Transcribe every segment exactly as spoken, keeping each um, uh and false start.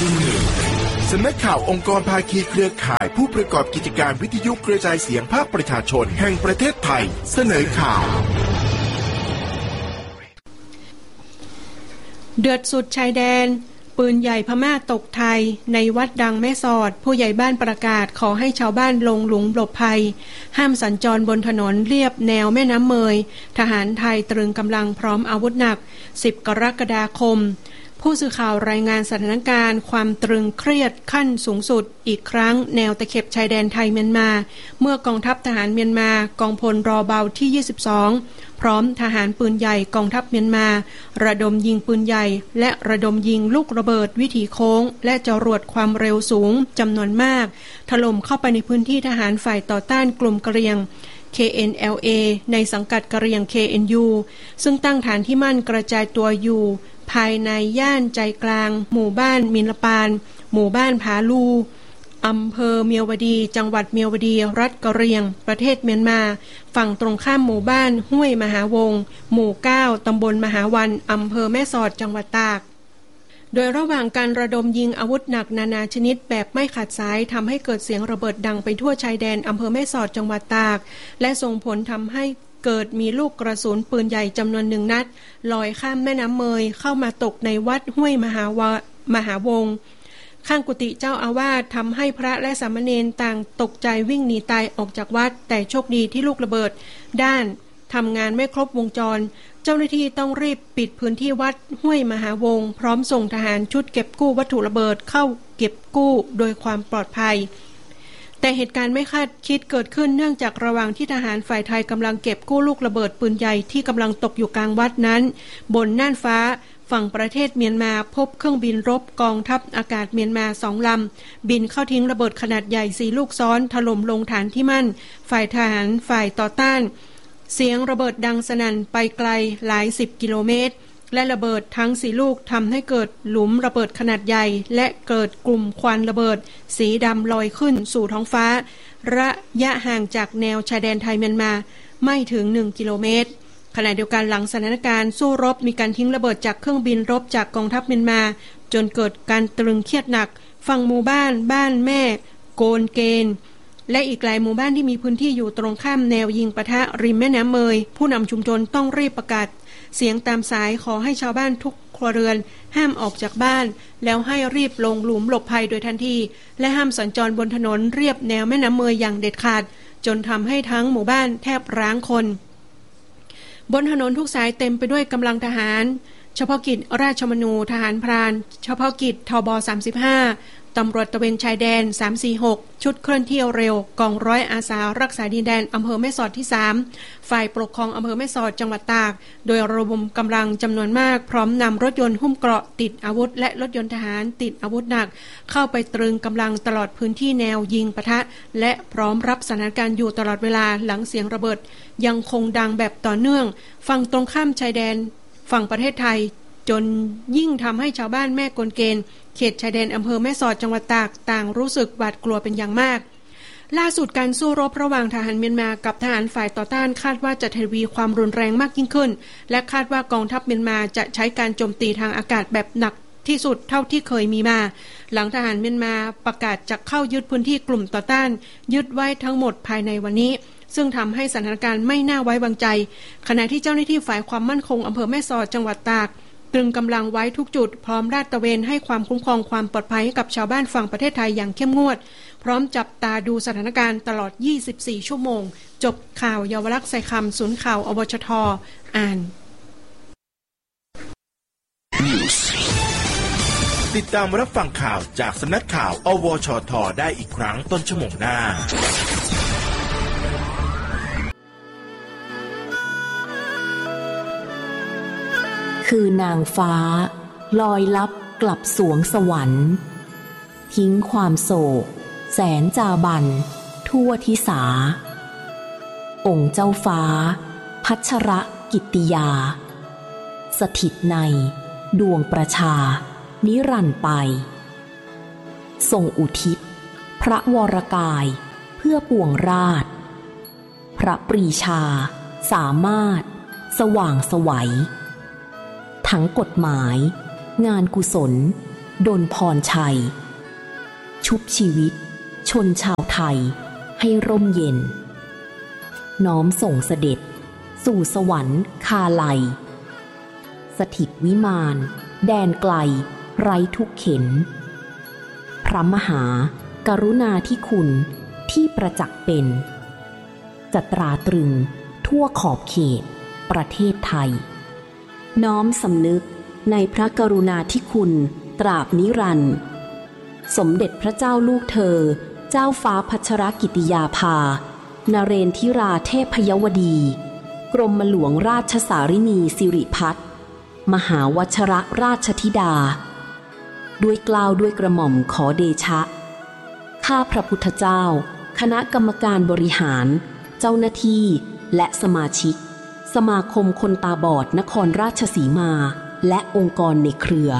ที่หนึ่งสำนักข่าวองค์กรภาคีเครือข่ายผู้ประกอบกิจการวิทยุกระจายเสียงภาคประชาชนแห่งประเทศไทยเสนอข่าวเดือดสุดชายแดนปืนใหญ่พม่าตกไทยในวัดดังแม่สอดผู้ใหญ่บ้านประกาศขอให้ชาวบ้านลงหลุมหลบภัยห้ามสัญจรบนถนนเลียบแนวแม่น้ำเมยทหารไทยตรึงกำลังพร้อมอาวุธหนักสิบกรกฎาคมผู้สื่อข่าวรายงานสถานการณ์ความตรึงเครียดขั้นสูงสุดอีกครั้งแนวตะเข็บชายแดนไทยเมียนมาเมื่อกองทัพทหารเมียนมากองพลรอเบาที่ยี่สิบสองพร้อมทหารปืนใหญ่กองทัพเมียนมาระดมยิงปืนใหญ่และระดมยิงลูกระเบิดวิถีโค้งและจรวดความเร็วสูงจำนวนมากถล่มเข้าไปในพื้นที่ทหารฝ่ายต่อต้านกลุ่มกะเหรี่ยง เค เอ็น แอล เอ ในสังกัดกะเหรี่ยง เค เอ็น ยู ซึ่งตั้งฐานที่มั่นกระจายตัวอยู่ภายในย่านใจกลางหมู่บ้านมินลปานหมู่บ้านผาลูอำเภอเมียวดีจังหวัดเมียวดีรัฐกะเหรี่ยงประเทศเมียนมาฝั่งตรงข้ามหมู่บ้านห้วยมหาวงหมู่เก้าตำบลมหาวันอำเภอแม่สอดจังหวัดตากโดยระหว่างการระดมยิงอาวุธหนักนานาชนิดแบบไม่ขาดสายทำให้เกิดเสียงระเบิดดังไปทั่วชายแดนอำเภอแม่สอดจังหวัดตากและส่งผลทำให้เกิดมีลูกกระสุนปืนใหญ่จำนวนหนึ่งนัดลอยข้ามแม่น้ำเมยเข้ามาตกในวัดห้วยมหาวมหาวงข้างกุฏิเจ้าอาวาสทำให้พระและสามเณรต่างตกใจวิ่งหนีตายออกจากวัดแต่โชคดีที่ลูกระเบิดด้านทำงานไม่ครบวงจรเจ้าหน้าที่ต้องรีบปิดพื้นที่วัดห้วยมหาวงพร้อมส่งทหารชุดเก็บกู้วัตถุระเบิดเข้าเก็บกู้โดยความปลอดภัยแต่เหตุการณ์ไม่คาดคิดเกิดขึ้นเนื่องจากระหว่างที่ทหารฝ่ายไทยกำลังเก็บกู้ลูกระเบิดปืนใหญ่ที่กำลังตกอยู่กลางวัดนั้นบนน่านฟ้าฝั่งประเทศเมียนมาพบเครื่องบินรบกองทัพอากาศเมียนมาสองลำบินเข้าทิ้งระเบิดขนาดใหญ่สี่ลูกซ้อนถล่มลงฐานที่มั่นฝ่ายทหารฝ่ายต่อต้านเสียงระเบิดดังสนั่นไปไกลหลายสิบกิโลเมตรและระเบิดทั้งสี่ลูกทำให้เกิดหลุมระเบิดขนาดใหญ่และเกิดกลุ่มควันระเบิดสีดำลอยขึ้นสู่ท้องฟ้าระยะห่างจากแนวชายแดนไทยเมียนมาไม่ถึงหนึ่งกิโลเมตรขณะเดียวกันหลังสถานการณ์สู้รบมีการทิ้งระเบิดจากเครื่องบินรบจากกองทัพเมียนมาจนเกิดการตรึงเครียดหนักฝั่งหมู่บ้านบ้านแม่โกนเกณฑ์และอีกหลายหมู่บ้านที่มีพื้นที่อยู่ตรงข้ามแนวยิงปะทะริมแม่น้ำเมยผู้นำชุมชนต้องรีบประกาศเสียงตามสายขอให้ชาวบ้านทุกครัวเรือนห้ามออกจากบ้านแล้วให้รีบลงหลุมหลบภัยโดยทันทีและห้ามสัญจรบนถนนเรียบแนวแม่น้ำเมยอย่างเด็ดขาดจนทำให้ทั้งหมู่บ้านแทบร้างคนบนถนนทุกสายเต็มไปด้วยกำลังทหารเฉพาะกิจราชมนูทหารพรานเฉพาะกิจทบสามสิบห้าตำรวจตระเวนชายแดนสามสี่หกชุดเคลื่อนที่เร็วกองร้อยอาสารักษาดินแดนอำเภอแม่สอดที่สามฝ่ายปกครองอำเภอแม่สอดจังหวัดตากโดยระดมกำลังจำนวนมากพร้อมนำรถยนต์หุ้มเกราะติดอาวุธและรถยนต์ทหารติดอาวุธหนักเข้าไปตรึงกำลังตลอดพื้นที่แนวยิงปะทะและพร้อมรับสถานการณ์อยู่ตลอดเวลาหลังเสียงระเบิดยังคงดังแบบต่อเนื่องฝั่งตรงข้ามชายแดนฝั่งประเทศไทยจนยิ่งทำให้ชาวบ้านแม่กลเกณฑ์เขตชายแดนอำเภอแม่สอดจังหวัดตากต่างรู้สึกหวาดกลัวเป็นอย่างมากล่าสุดการสู้รบระหว่างทหารเมียนมากับทหารฝ่ายต่อต้านคาดว่าจะทวีความรุนแรงมากยิ่งขึ้นและคาดว่ากองทัพเมียนมาจะใช้การโจมตีทางอากาศแบบหนักที่สุดเท่าที่เคยมีมาหลังทหารเมียนมาประกาศจะเข้ายึดพื้นที่กลุ่มต่อต้านยึดไว้ทั้งหมดภายในวันนี้ซึ่งทำให้สถานการณ์ไม่น่าไว้วางใจขณะที่เจ้าหน้าที่ฝ่ายความมั่นคงอำเภอแม่สอดจังหวัดตากตรึงกำลังไว้ทุกจุดพร้อมลาดตระเวนให้ความคุ้มครองความปลอดภัยให้กับชาวบ้านฝั่งประเทศไทยอย่างเข้มงวดพร้อมจับตาดูสถานการณ์ตลอดยี่สิบสี่ชั่วโมงจบข่าวเยาวลักษณ์ใส่คำศูนย์ข่าวอวชทอ่านติดตามรับฟังข่าวจากสำนักข่าวอวชทได้อีกครั้งต้นชั่วโมงหน้าคือนางฟ้าลอยลับกลับสวงสวรรค์ทิ้งความโศกแสนจาบันทั่วทิสาองค์เจ้าฟ้าพัชรกิตติยาสถิตในดวงประชานิรันดร์ไปทรงอุทิศพระวรกายเพื่อปวงราชพระปรีชาสามารถสว่างไสวทั้งกฎหมายงานกุศลดลพรชัยชุบชีวิตชนชาวไทยให้ร่มเย็นน้อมส่งเสด็จสู่สวรรค์คาไลสถิตวิมานแดนไกลไร้ทุกเข็นพระมหากรุณาธิคุณที่ประจักษ์เป็นจะตราตรึงทั่วขอบเขตประเทศไทยน้อมสำนึกในพระกรุณาธิคุณตราบนิรันดร์สมเด็จพระเจ้าลูกเธอเจ้าฟ้าพัชรกิติยาภานเรนทิราเทพยวดีกรมหลวงราชสารินีสิริพัฒน์มหาวชรราชธิดาด้วยเกล้าด้วยกระหม่อมขอเดชะข้าพระพุทธเจ้าคณะกรรมการบริหารเจ้าหน้าที่และสมาชิกสมาคมคนตาบอดนครราชสีมาและองค์กรในเครือ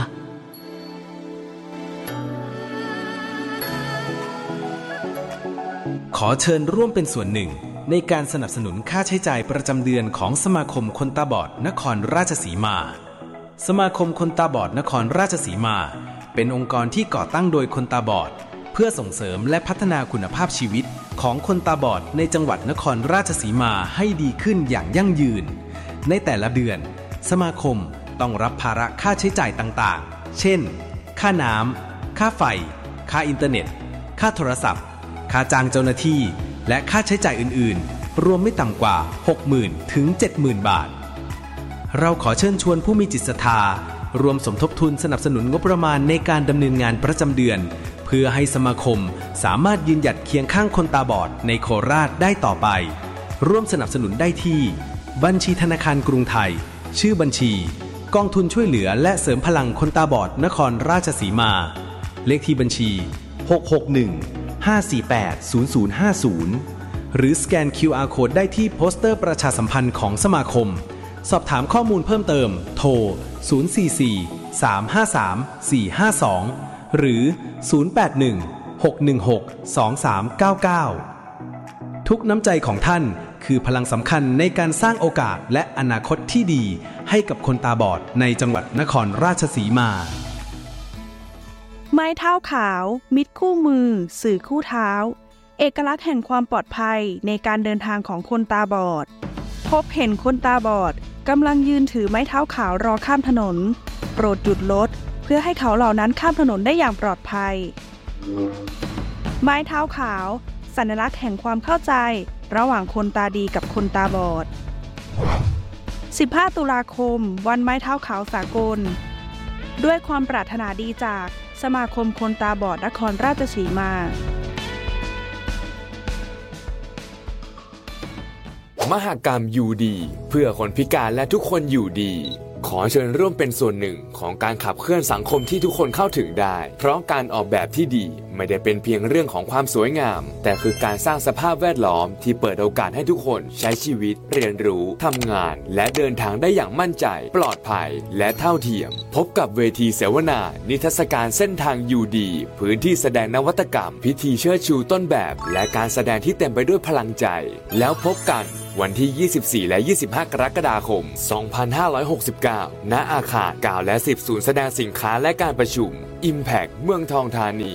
ขอเชิญร่วมเป็นส่วนหนึ่งในการสนับสนุนค่าใช้จ่ายประจำเดือนของสมาคมคนตาบอดนครราชสีมาสมาคมคนตาบอดนครราชสีมาเป็นองค์กรที่ก่อตั้งโดยคนตาบอดเพื่อส่งเสริมและพัฒนาคุณภาพชีวิตของคนตาบอดในจังหวัดนครราชสีมาให้ดีขึ้นอย่างยั่งยืนในแต่ละเดือนสมาคมต้องรับภาระค่าใช้จ่ายต่างๆเช่นค่าน้ำค่าไฟค่าอินเทอร์เน็ตค่าโทรศัพท์ค่าจ้างเจ้าหน้าที่และค่าใช้จ่ายอื่นๆรวมไม่ต่ำกว่า หกหมื่น ถึง เจ็ดหมื่น บาทเราขอเชิญชวนผู้มีจิตศรัทธารวมสมทบทุนสนับสนุนงบประมาณในการดำเนินงานประจำเดือนเพื่อให้สมาคมสามารถยืนหยัดเคียงข้างคนตาบอดในโคราชได้ต่อไปร่วมสนับสนุนได้ที่บัญชีธนาคารกรุงไทยชื่อบัญชีกองทุนช่วยเหลือและเสริมพลังคนตาบอดนครราชสีมาเลขที่บัญชีหก หก หนึ่ง ห้า สี่ แปด ศูนย์ ศูนย์ ห้า ศูนย์หรือสแกน คิว อาร์ Code ได้ที่โปสเตอร์ประชาสัมพันธ์ของสมาคมสอบถามข้อมูลเพิ่มเติมโทรศูนย์ สี่ สี่ สาม ห้า สาม สี่ ห้า สองหรือศูนย์ แปด หนึ่ง หก หนึ่ง หก สอง สาม เก้า เก้าทุกน้ำใจของท่านคือพลังสำคัญในการสร้างโอกาสและอนาคตที่ดีให้กับคนตาบอดในจังหวัดนครราชสีมาไม้เท้าขาวมิตรคู่มือสื่อคู่เท้าเอกลักษณ์แห่งความปลอดภัยในการเดินทางของคนตาบอดพบเห็นคนตาบอดกำลังยืนถือไม้เท้าขาวรอข้ามถนนโปรดหยุดรถเพื่อให้เขาเหล่านั้นข้ามถนนได้อย่างปลอดภัยไม้เท้าขาวสัญลักษณ์แห่งความเข้าใจระหว่างคนตาดีกับคนตาบอดสิบห้าตุลาคมวันไม้เท้าขาวสากลด้วยความปรารถนาดีจากสมาคมคนตาบอดนครราชสีมามหกรรมอยู่ดีเพื่อคนพิการและทุกคนอยู่ดีขอเชิญร่วมเป็นส่วนหนึ่งของการขับเคลื่อนสังคมที่ทุกคนเข้าถึงได้เพราะการออกแบบที่ดีไม่ได้เป็นเพียงเรื่องของความสวยงามแต่คือการสร้างสภาพแวดล้อมที่เปิดโอกาสให้ทุกคนใช้ชีวิตเรียนรู้ทำงานและเดินทางได้อย่างมั่นใจปลอดภัยและเท่าเทียมพบกับเวทีเสวนานิทรรศการเส้นทางอยู่ดีพื้นที่แสดงนวัตกรรมพิธีเชิดชูต้นแบบและการแสดงที่เต็มไปด้วยพลังใจแล้วพบกันวันที่ยี่สิบสี่และยี่สิบห้ากรกฎาคมสองพันห้าร้อยหกสิบเก้าณอาคารเก้าและสิบศูนย์แสดงสินค้าและการประชุม Impact เมืองทองธานี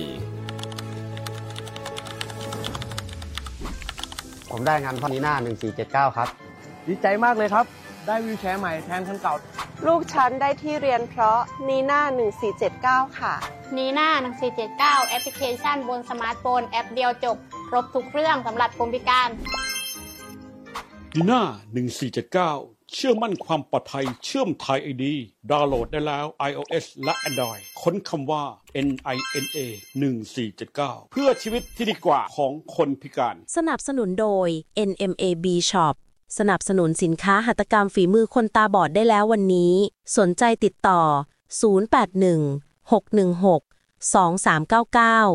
ผมได้งานพ่อนีน่าหนึ่งสี่เจ็ดเก้าครับดีใจมากเลยครับได้วีลแชร์ใหม่แทนคันเก่าลูกฉันได้ที่เรียนเพราะนีน่าหนึ่งสี่เจ็ดเก้าค่ะนีน่าหนึ่งสี่เจ็ดเก้าแอปพลิเคชันบนสมาร์ทโฟนแอปเดียวจบครบทุกเรื่องสำหรับคนพิการนีน่าหนึ่งสี่เจ็ดเก้าเชื่อมั่นความปลอดภัยเชื่อมไทย ไอ ดี ดาวน์โหลดได้แล้ว iOS และ Android ค้นคำว่า เอ็น ไอ เอ็น เอ หนึ่งสี่เจ็ดเก้า เพื่อชีวิตที่ดีกว่าของคนพิการสนับสนุนโดย เอ็น เอ็ม เอ บี Shop สนับสนุนสินค้าหัตถกรรมฝีมือคนตาบอดได้แล้ววันนี้สนใจติดต่อศูนย์ แปด หนึ่ง หก หนึ่ง หก สอง สาม เก้า เก้า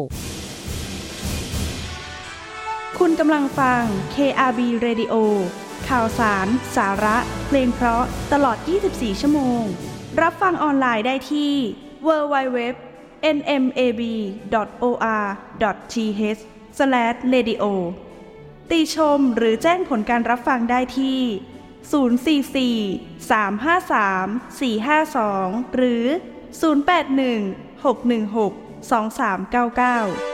คุณกำลังฟัง เค อาร์ บี Radio ข่าวสารสาระเพลงเพราะตลอดยี่สิบสี่ชั่วโมงรับฟังออนไลน์ได้ที่ ดับเบิลยู ดับเบิลยู ดับเบิลยู ดอท เอ็น เอ็ม เอ บี ดอท โอ อาร์ ดอท ที เอช สแลช เรดิโอ ติชมหรือแจ้งผลการรับฟังได้ที่ศูนย์ สี่ สี่ สาม ห้า สาม สี่ ห้า สองหรือศูนย์ แปด หนึ่งหกหนึ่งหก สองสามเก้าเก้า